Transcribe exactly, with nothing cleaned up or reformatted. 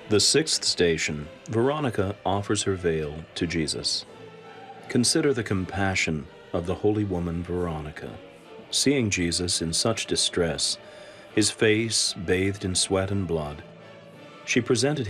The sixth station, Veronica offers her veil to Jesus. Consider the compassion of the holy woman Veronica. Seeing Jesus in such distress, his face bathed in sweat and blood, she presented